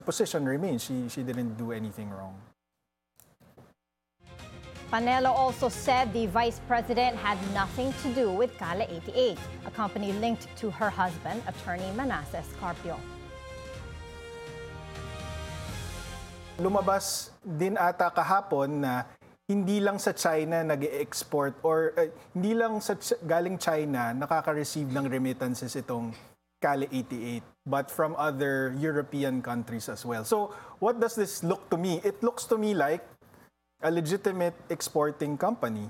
position remains. She didn't do anything wrong. Panelo also said the vice president had nothing to do with Kale 88, a company linked to her husband, attorney Manasseh Carpio. Lumabas din ata kahapon na hindi lang sa China nag-export or hindi lang sa galing China nakaka-receive ng remittances itong Kale 88, but from other European countries as well. So what does this look to me? It looks to me like a legitimate exporting company.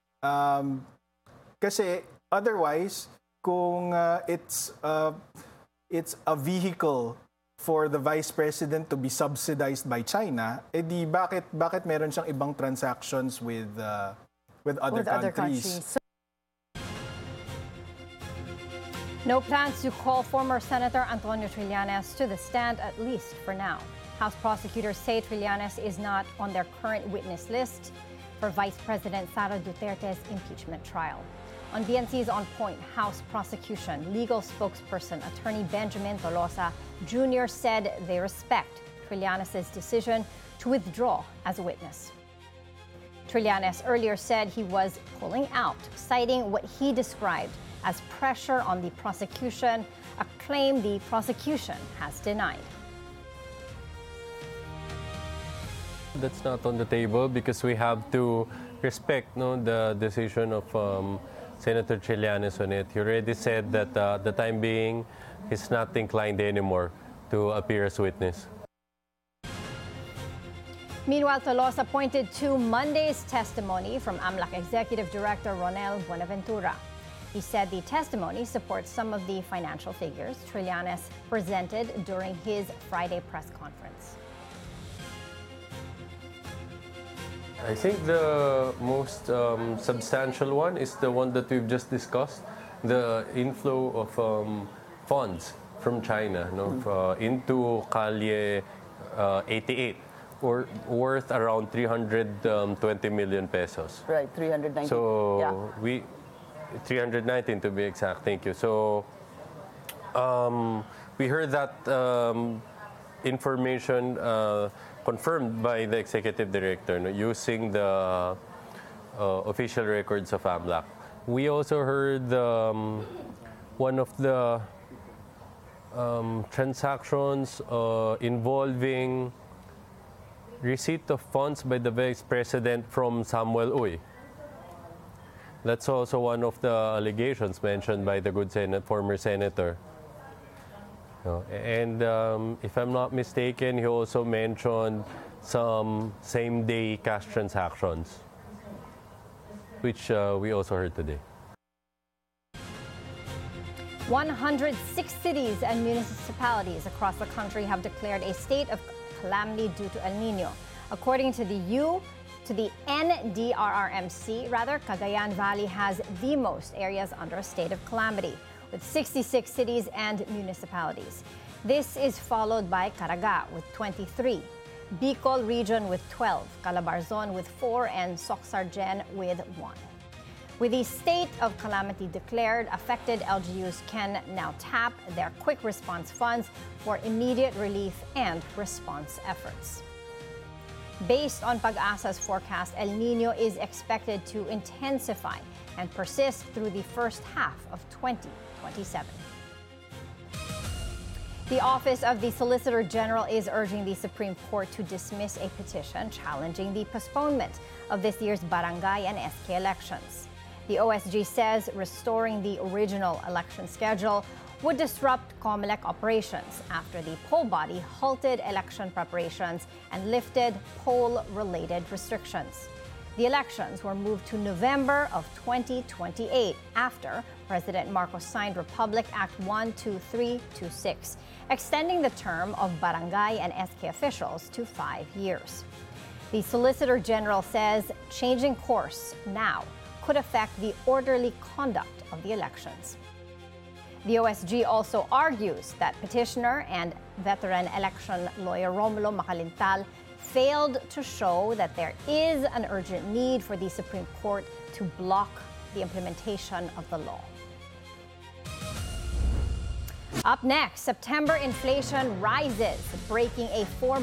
Kasi otherwise, kung it's a vehicle for the vice president to be subsidized by China, edi bakit meron siyang ibang transactions with other countries? No plans to call former Senator Antonio Trillanes to the stand, at least for now. House prosecutors say Trillanes is not on their current witness list for Vice President Sara Duterte's impeachment trial. On BNC's On Point House prosecution, legal spokesperson attorney Benjamin Tolosa Jr. said they respect Trillanes' decision to withdraw as a witness. Trillanes earlier said he was pulling out, citing what he described as pressure on the prosecution, a claim the prosecution has denied. That's not on the table because we have to respect the decision of Senator Trillanes on it. He already said that the time being, he's not inclined anymore to appear as witness. Meanwhile, Tolosa pointed to Monday's testimony from AMLAC Executive Director Ronel Buenaventura. He said the testimony supports some of the financial figures Trillanes presented during his Friday press conference. I think the most substantial one is the one that we've just discussed, the inflow of funds from China into Kale 88, or worth around 320 million pesos. Right, 319. So yeah. 319 to be exact, thank you. So we heard that information confirmed by the executive director using the official records of AMLAC. We also heard one of the transactions involving receipt of funds by the Vice President from Samuel Uy. That's also one of the allegations mentioned by the good former senator. And if I'm not mistaken, he also mentioned some same-day cash transactions, which we also heard today. 106 cities and municipalities across the country have declared a state of calamity due to El Nino. According to the NDRRMC, Cagayan Valley has the most areas under a state of calamity, with 66 cities and municipalities. This is followed by Caraga with 23, Bicol region with 12, Calabarzon with 4, and Soxargen with 1. With the state of calamity declared, affected LGUs can now tap their quick response funds for immediate relief and response efforts. Based on Pag-asa's forecast, El Nino is expected to intensify and persist through the first half of 2027. The Office of the Solicitor General is urging the Supreme Court to dismiss a petition challenging the postponement of this year's barangay and SK elections. The OSG says restoring the original election schedule would disrupt COMELEC operations after the poll body halted election preparations and lifted poll-related restrictions. The elections were moved to November of 2028 after President Marcos signed Republic Act 12326, extending the term of barangay and SK officials to 5 years. The Solicitor General says changing course now could affect the orderly conduct of the elections. The OSG also argues that petitioner and veteran election lawyer Romulo Macalintal failed to show that there is an urgent need for the Supreme Court to block the implementation of the law. Up next, September inflation rises, breaking a 4